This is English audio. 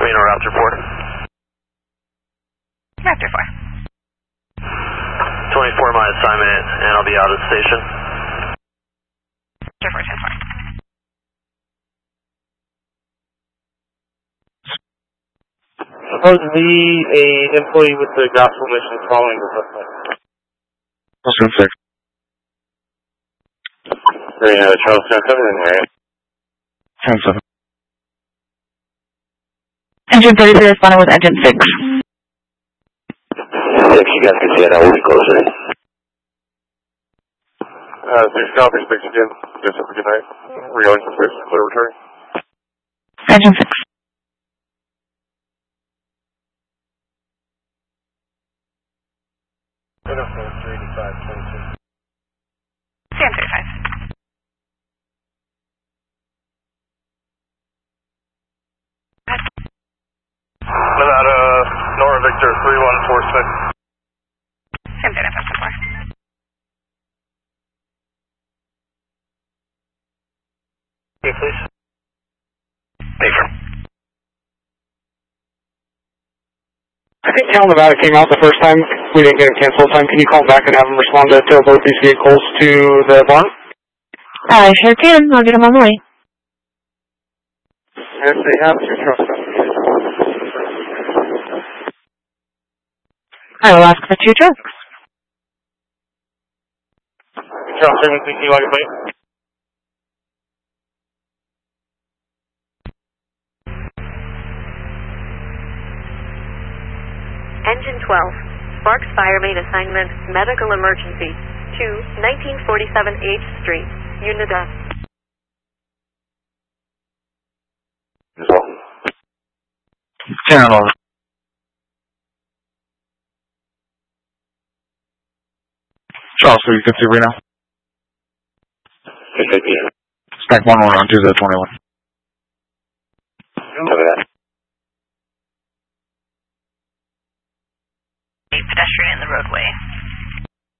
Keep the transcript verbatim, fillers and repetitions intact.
Reno Raptor four. Raptor four. twenty-four my assignment, and I'll be out of the station. Raptor four, ten four. Supposedly a employee with the gospel mission following the suspect. Austin six. Reno, Charles ten seven in area. ten seven. Engine thirty-three responding with engine six. Six, you guys can see it, I will be closer. Uh, six copy, six again. Just have a good night. Regoing to six, clear return. Engine six. three eighty-five, twenty-two. C M thirty-five. Nevada, Nora Victor, three one four six. C M thirty-five, ten four. Okay, please. Baker. I think Cal Nevada came out the first time. We didn't get a cancel time. Can you call back and have them respond to tow both these vehicles to the barn? I sure can. I'll get them on the way. If they have two trucks. I will ask for two trucks. Charles seven six, you like a plate? Engine twelve, Sparks Fire Main Assignment, Medical Emergency, to nineteen forty-seven H Street, Unida. ten eleven. Charles, so you can see right now. Yes, I can. Stack one one on Tuesday twenty-one.